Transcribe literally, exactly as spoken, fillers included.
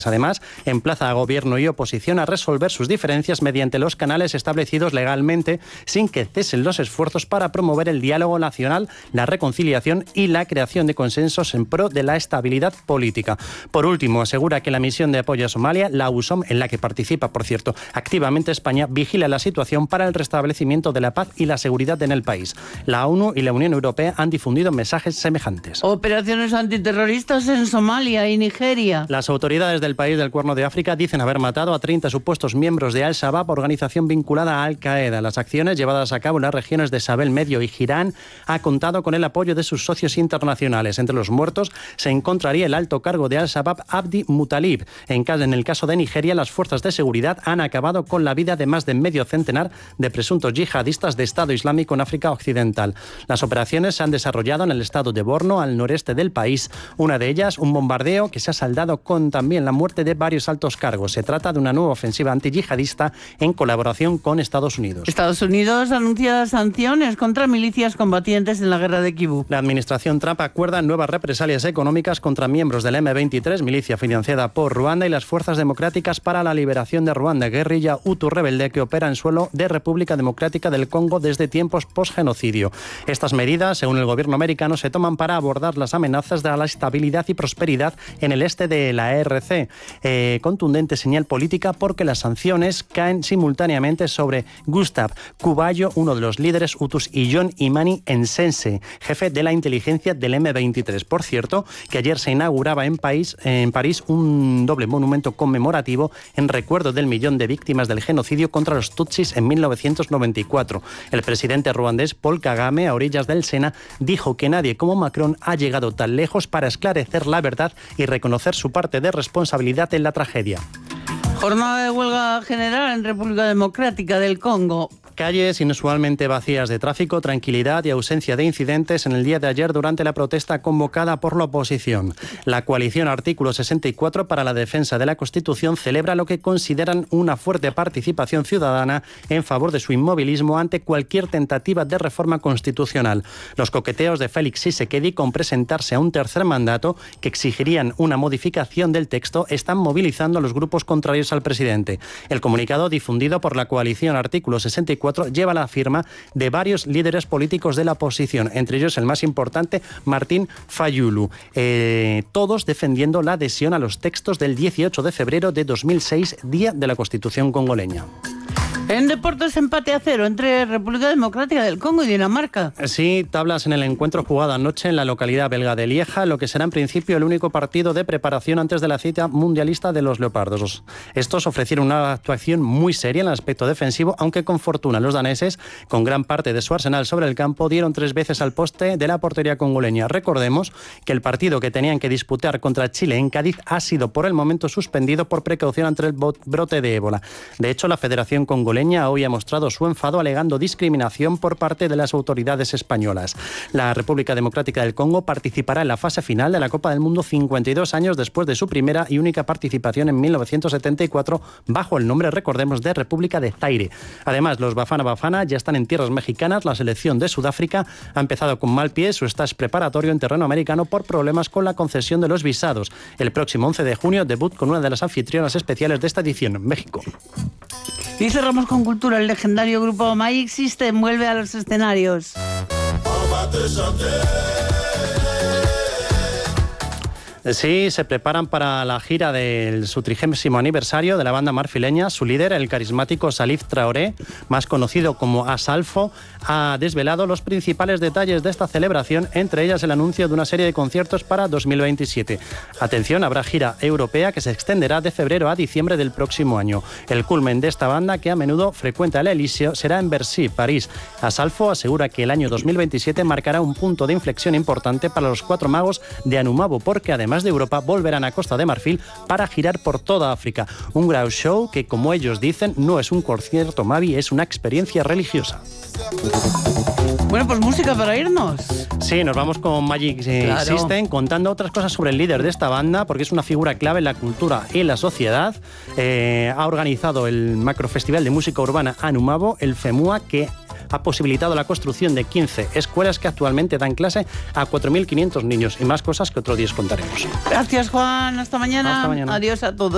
Además, emplaza a gobierno y oposición a resolver sus diferencias mediante los canales establecidos legalmente, sin que cesen los esfuerzos para promover el diálogo nacional, la reconciliación y la creación de consensos en pro de la estabilidad política. Por último, asegura que la misión de apoyo a Somalia, la U S O M, en la que participa, por cierto, activamente España, vigila la situación para el restablecimiento de la paz y la seguridad en el país. La ONU y la Unión Europea han difundido mensajes semejantes. Operaciones antiterroristas en Somalia y Nigeria. Las autoridades del El país del Cuerno de África dicen haber matado a treinta supuestos miembros de Al-Shabaab, organización vinculada a Al-Qaeda. Las acciones llevadas a cabo en las regiones de Sahel Medio y Girán ha contado con el apoyo de sus socios internacionales. Entre los muertos se encontraría el alto cargo de Al-Shabaab, Abdi Mutalib. En, en el caso de Nigeria, las fuerzas de seguridad han acabado con la vida de más de medio centenar de presuntos yihadistas de Estado Islámico en África Occidental. Las operaciones se han desarrollado en el estado de Borno, al noreste del país. Una de ellas, un bombardeo que se ha saldado con también la muerte de varios altos cargos. Se trata de una nueva ofensiva antiyihadista en colaboración con Estados Unidos. Estados Unidos anuncia sanciones contra milicias combatientes en la guerra de Kibú. La administración Trump acuerda nuevas represalias económicas contra miembros del eme veintitrés, milicia financiada por Ruanda, y las Fuerzas Democráticas para la Liberación de Ruanda, guerrilla hutu rebelde que opera en suelo de República Democrática del Congo desde tiempos post-genocidio. Estas medidas, según el gobierno americano, se toman para abordar las amenazas de la estabilidad y prosperidad en el este de la E R C. Eh, contundente señal política porque las sanciones caen simultáneamente sobre Gustav Kubayo, uno de los líderes hutus, y John Imani Nsense, jefe de la inteligencia del eme veintitrés. Por cierto, que ayer se inauguraba en, país, en París un doble monumento conmemorativo en recuerdo del millón de víctimas del genocidio contra los tutsis en mil novecientos noventa y cuatro. El presidente ruandés Paul Kagame, a orillas del Sena, dijo que nadie como Macron ha llegado tan lejos para esclarecer la verdad y reconocer su parte de responsabilidad en la tragedia. Jornada de huelga general en República Democrática del Congo. Calles inusualmente vacías de tráfico, tranquilidad y ausencia de incidentes en el día de ayer durante la protesta convocada por la oposición. La coalición Artículo sesenta y cuatro para la defensa de la Constitución celebra lo que consideran una fuerte participación ciudadana en favor de su inmovilismo ante cualquier tentativa de reforma constitucional. Los coqueteos de Félix Tshisekedi con presentarse a un tercer mandato que exigirían una modificación del texto están movilizando a los grupos contrarios al presidente. El comunicado difundido por la coalición Artículo sesenta y cuatro lleva la firma de varios líderes políticos de la oposición, entre ellos el más importante, Martín Fayulu, eh, todos defendiendo la adhesión a los textos del dieciocho de febrero de dos mil seis, Día de la Constitución congoleña. En deportes, empate a cero entre República Democrática del Congo y Dinamarca. Sí, tablas en el encuentro jugado anoche en la localidad belga de Lieja, lo que será en principio el único partido de preparación antes de la cita mundialista de los Leopardos. Estos ofrecieron una actuación muy seria en el aspecto defensivo, aunque con fortuna los daneses, con gran parte de su arsenal sobre el campo, dieron tres veces al poste de la portería congoleña. Recordemos que el partido que tenían que disputar contra Chile en Cádiz ha sido por el momento suspendido por precaución ante el brote de ébola. De hecho, la Federación Congoleña hoy ha mostrado su enfado alegando discriminación por parte de las autoridades españolas. La República Democrática del Congo participará en la fase final de la Copa del Mundo cincuenta y dos años después de su primera y única participación en mil novecientos setenta y cuatro bajo el nombre, recordemos, de República de Zaire. Además, los Bafana Bafana ya están en tierras mexicanas. La selección de Sudáfrica ha empezado con mal pie su stage preparatorio en terreno americano por problemas con la concesión de los visados. El próximo once de junio debut con una de las anfitrionas especiales de esta edición, México. Y cerramos con cultura. El legendario grupo Magic System vuelve a los escenarios. Sí, se preparan para la gira de su trigésimo aniversario de la banda marfileña. Su líder, el carismático Salif Traoré, más conocido como Asalfo, ha desvelado los principales detalles de esta celebración, entre ellas el anuncio de una serie de conciertos para dos mil veintisiete. Atención, habrá gira europea que se extenderá de febrero a diciembre del próximo año. El culmen de esta banda, que a menudo frecuenta el Elíseo, será en Bercy, París. Asalfo asegura que el año dos mil veintisiete marcará un punto de inflexión importante para los cuatro magos de Anumabu, porque además de Europa volverán a Costa de Marfil para girar por toda África. Un gran show que, como ellos dicen, no es un concierto Mavi, es una experiencia religiosa. Bueno, pues música para irnos. Sí, nos vamos con Magic eh, Claro. System, contando otras cosas sobre el líder de esta banda, porque es una figura clave en la cultura y en la sociedad. Eh, ha organizado el macrofestival de música urbana Anumabo, el FEMUA, que ha posibilitado la construcción de quince escuelas que actualmente dan clase a cuatro mil quinientos niños, y más cosas que otro día os contaremos. Gracias, Juan. Hasta mañana. Hasta mañana. Adiós a todos.